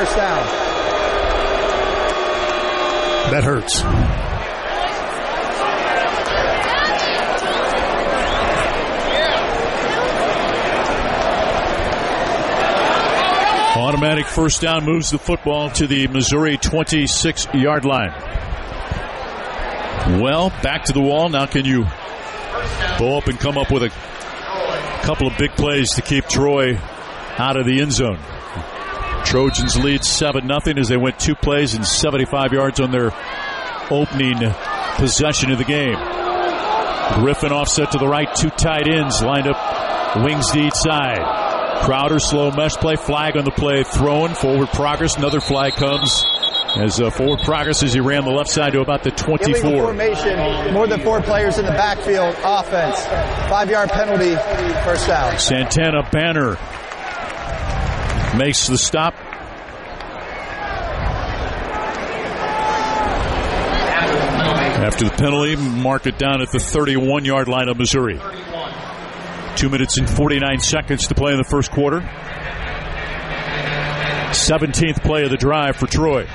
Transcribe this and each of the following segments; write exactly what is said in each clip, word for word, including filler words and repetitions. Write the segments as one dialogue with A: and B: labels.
A: first down.
B: That hurts.
C: Automatic first down moves the football to the Missouri twenty-six-yard line. Well, back to the wall. Now can you go up and come up with a couple of big plays to keep Troy out of the end zone? Trojans lead seven nothing as they went two plays and seventy-five yards on their opening possession of the game. Griffin offset to the right, two tight ends lined up wings to each side. Crowder, slow mesh play, flag on the play, thrown, forward progress. Another flag comes as uh, forward progress as he ran the left side to about the twenty-four.
A: Illegal formation, more than four players in the backfield, offense. Five-yard penalty, first down.
C: Santana Banner makes the stop. After the penalty, mark it down at the thirty-one-yard line of Missouri. Two minutes and forty-nine seconds to play in the first quarter. seventeenth play of the drive for Troy.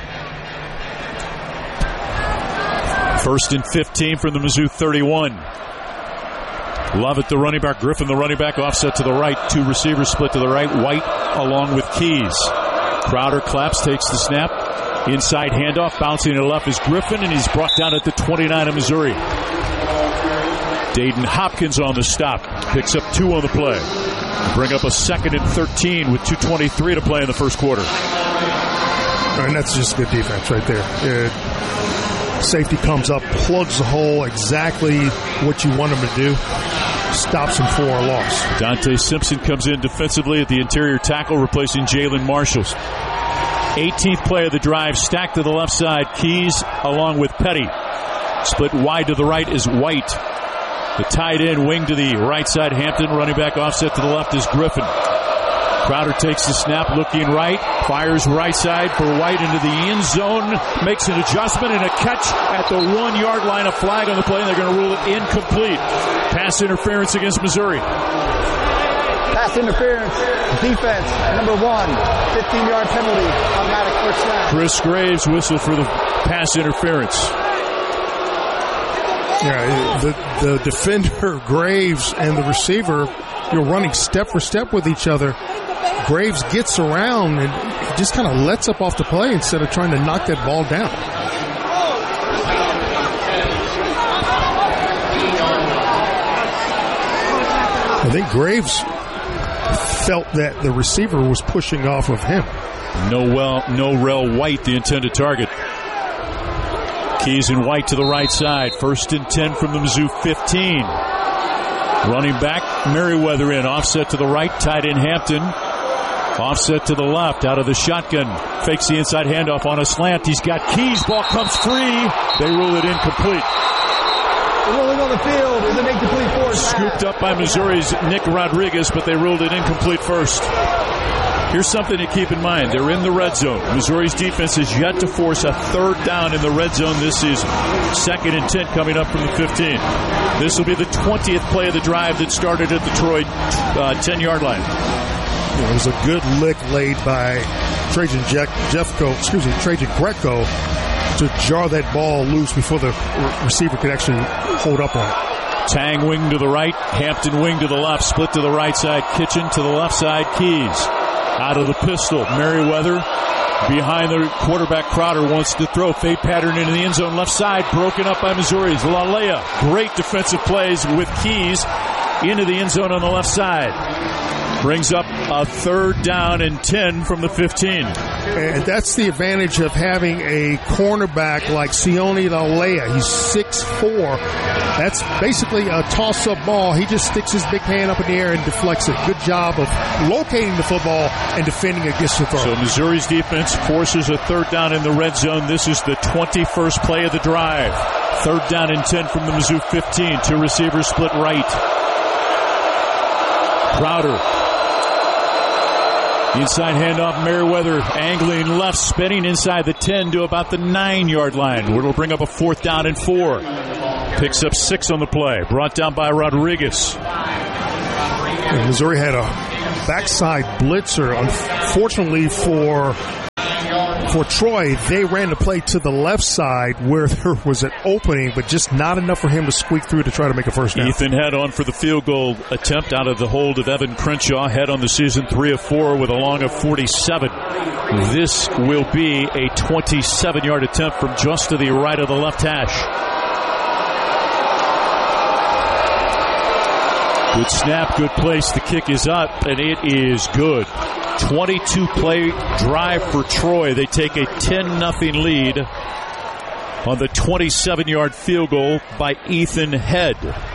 C: First and fifteen from the Mizzou thirty-one. Lovett the running back, Griffin the running back, offset to the right. Two receivers split to the right. White along with Keys. Crowder claps, takes the snap. Inside handoff, bouncing to the left is Griffin, and he's brought down at the twenty-nine of Missouri. Dayton Hopkins on the stop. Picks up two on the play. Bring up a second and thirteen with two twenty-three to play in the first quarter.
B: And that's just good defense right there. It, safety comes up, plugs the hole, exactly what you want him to do. Stops him for a loss.
C: Dante Simpson comes in defensively at the interior tackle, replacing Jalen Marshall. eighteenth play of the drive, stacked to the left side. Keys along with Petty. Split wide to the right is White. The tight end wing to the right side. Hampton running back offset to the left is Griffin. Crowder takes the snap, looking right, fires right side for White into the end zone, makes an adjustment and a catch at the one-yard line. A flag on the play, and they're going to rule it incomplete. Pass interference against Missouri.
A: Pass interference, defense, number one, fifteen-yard penalty, automatic first down.
C: Chris Graves whistled for the pass interference.
B: Yeah, the, the defender, Graves, and the receiver, you're running step for step with each other. Graves gets around and just kind of lets up off the play instead of trying to knock that ball down. I think Graves felt that the receiver was pushing off of him.
C: No, well, no Rel White, the intended target. Keys and White to the right side. First and ten from the Mizzou fifteen. Running back, Merriweather in. Offset to the right, tight end Hampton. Offset to the left, out of the shotgun. Fakes the inside handoff on a slant. He's got Keys. Ball comes free. They rule it incomplete.
A: Rolling on the field is an incomplete force.
C: Scooped up by Missouri's Nick Rodriguez, but they ruled it incomplete first. Here's something to keep in mind. They're in the red zone. Missouri's defense has yet to force a third down in the red zone this season. Second and ten coming up from the fifteen. This will be the twentieth play of the drive that started at the Troy uh, ten-yard line.
B: It was a good lick laid by Trajan Jeffco, excuse me, Trajan Greco to jar that ball loose before the receiver could actually hold up on it.
C: Tang wing to the right, Hampton wing to the left, split to the right side, Kitchen to the left side, Keys. Out of the pistol, Merriweather behind the quarterback. Crowder wants to throw. Fade pattern into the end zone, left side, broken up by Missouri's Lalea. Great defensive plays with Keys into the end zone on the left side. Brings up a third down and ten from the fifteen.
B: And that's the advantage of having a cornerback like Sione Lalea. He's six foot four. That's basically a toss-up ball. He just sticks his big hand up in the air and deflects it. Good job of locating the football and defending against the throw.
C: So Missouri's defense forces a third down in the red zone. This is the twenty-first play of the drive. Third down and ten from the Mizzou fifteen. Two receivers split right. Crowder. Inside handoff, Merriweather angling left, spinning inside the ten to about the nine-yard line. It'll bring up a fourth down and four. Picks up six on the play. Brought down by Rodriguez.
B: And Missouri had a backside blitzer. Unfortunately for for Troy, they ran the play to the left side where there was an opening, but just not enough for him to squeak through to try to make a first down.
C: Ethan Head on for the field goal attempt out of the hold of Evan Crenshaw. Head on the season, three of four with a long of forty-seven. This will be a twenty-seven-yard attempt from just to the right of the left hash. Good snap, good place. The kick is up, and it is good. twenty-two play drive for Troy. They take a ten nothing lead on the twenty-seven-yard field goal by Ethan Head.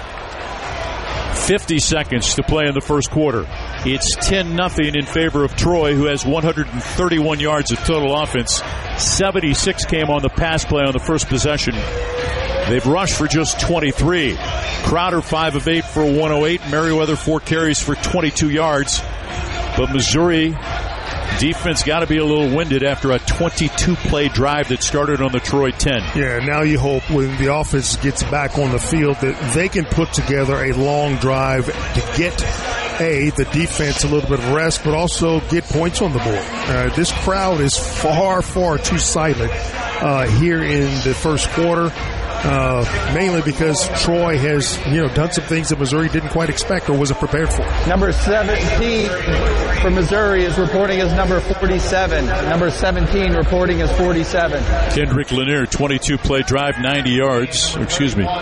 C: fifty seconds to play in the first quarter. It's ten nothing in favor of Troy, who has one hundred thirty-one yards of total offense. seventy-six came on the pass play on the first possession. They've rushed for just twenty-three. Crowder five of eight for one oh eight. Merriweather four carries for twenty-two yards. But Missouri defense got to be a little winded after a twenty-two play drive that started on the Troy ten.
B: Yeah, now you hope when the offense gets back on the field that they can put together a long drive to get, A, the defense a little bit of rest, but also get points on the board. Uh, this crowd is far, far too silent uh, here in the first quarter. Uh, mainly because Troy has, you know, done some things that Missouri didn't quite expect or wasn't prepared for.
A: Number seventeen for Missouri is reporting as number forty-seven. Number seventeen reporting as forty-seven.
C: Kendrick Lanier, twenty-two play drive, ninety yards. Excuse me.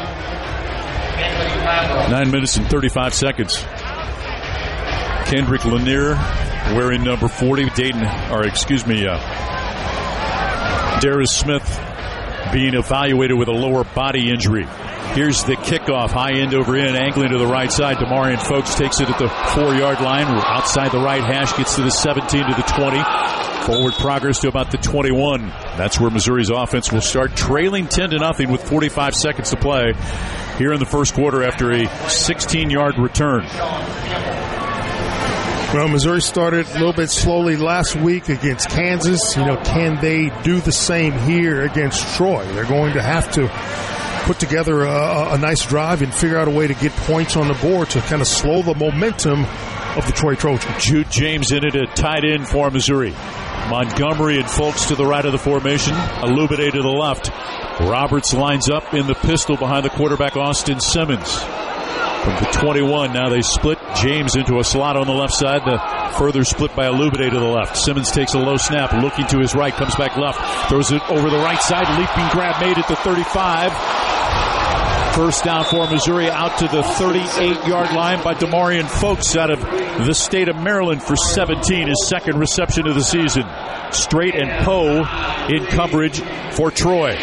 C: Nine minutes and thirty-five seconds. Kendrick Lanier wearing number forty. Dayton, or excuse me, uh, Darius Smith being evaluated with a lower body injury. Here's the kickoff, high end over in, angling to the right side. Demarion Folks takes it at the four-yard line, outside the right hash, gets to the seventeen, to the twenty. Forward progress to about the twenty-one. That's where Missouri's offense will start, trailing ten to nothing with forty-five seconds to play here in the first quarter after a sixteen-yard return.
B: Well, Missouri started a little bit slowly last week against Kansas. You know, can they do the same here against Troy? They're going to have to put together a, a nice drive and figure out a way to get points on the board to kind of slow the momentum of the Troy Trojans.
C: Jude James in it at tight end for Missouri. Montgomery and Folks to the right of the formation. Alubade to the left. Roberts lines up in the pistol behind the quarterback, Austin Simmons. From the twenty-one, now they split James into a slot on the left side. The further split by Alubade to the left. Simmons takes a low snap, looking to his right, comes back left, throws it over the right side. Leaping grab made at the thirty-five. First down for Missouri, out to the thirty-eight-yard line by Demarion Folks out of the state of Maryland for seventeen, his second reception of the season. Straight and Poe in coverage for Troy.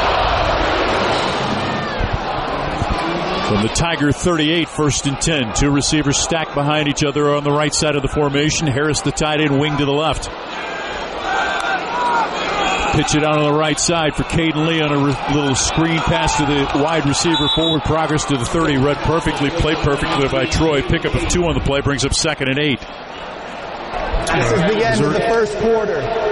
C: From the Tiger thirty-eight, first and ten. Two receivers stacked behind each other on the right side of the formation. Harris, the tight end, wing to the left. Pitch it out on the right side for Caden Lee on a re- little screen pass to the wide receiver. Forward progress to the thirty. Read perfectly, played perfectly by Troy. Pickup of two on the play brings up second and eight.
A: This is the end of the first quarter.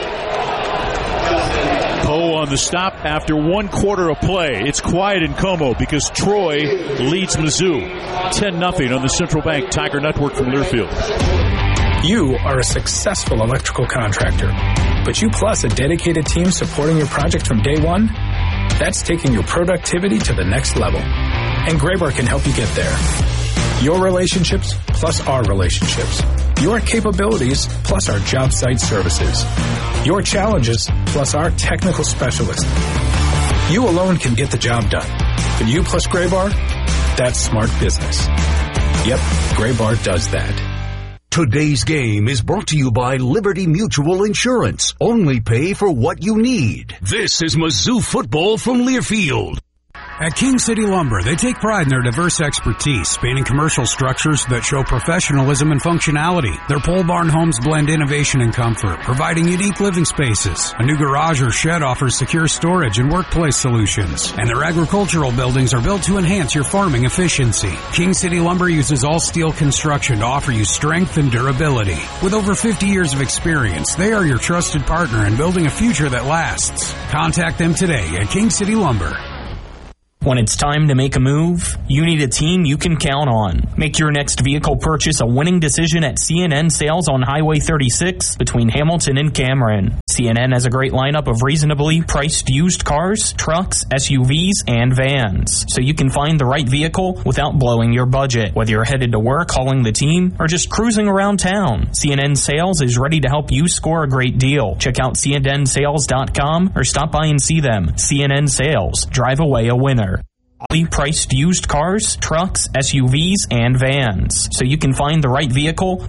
C: Poe on the stop after one quarter of play. It's quiet in Como because Troy leads Mizzou ten nothing on the Central Bank Tiger Network from Learfield.
D: You are a successful electrical contractor, but you plus a dedicated team supporting your project from day one? That's taking your productivity to the next level. And Graybar can help you get there. Your relationships plus our relationships. Your capabilities plus our job site services. Your challenges plus our technical specialists. You alone can get the job done. But you plus Graybar, that's smart business. Yep, Graybar does that.
E: Today's game is brought to you by Liberty Mutual Insurance. Only pay for what you need. This is Mizzou football from Learfield.
F: At King City Lumber, they take pride in their diverse expertise, spanning commercial structures that show professionalism and functionality. Their pole barn homes blend innovation and comfort, providing unique living spaces. A new garage or shed offers secure storage and workplace solutions. And their agricultural buildings are built to enhance your farming efficiency. King City Lumber uses all steel construction to offer you strength and durability. With over fifty years of experience, they are your trusted partner in building a future that lasts. Contact them today at King City Lumber.
G: When it's time to make a move, you need a team you can count on. Make your next vehicle purchase a winning decision at C N N Sales on Highway thirty-six between Hamilton and Cameron. C N N has a great lineup of reasonably priced used cars, trucks, S U Vs, and vans, so you can find the right vehicle without blowing your budget. Whether you're headed to work, hauling the team, or just cruising around town, C N N Sales is ready to help you score a great deal. Check out C N N sales dot com or stop by and see them. C N N Sales. Drive away a winner. Priced used cars, trucks, S U Vs, and vans, so you can find the right vehicle